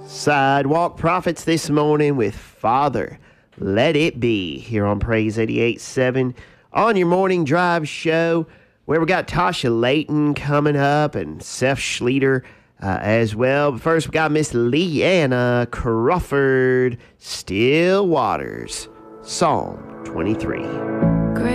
Sidewalk Prophets this morning with Father, Let It Be, here on Praise 88.7 on your morning drive show, where we got Tasha Layton coming up and Seth Schleter as well. But first, we got Miss Leanna Crawford, Still Waters, Psalm 23.